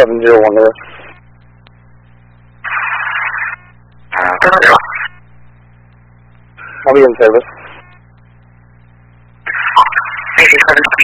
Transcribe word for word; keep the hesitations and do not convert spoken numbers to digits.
seven zero one there. Uh, I'll be in service. eighty-seven.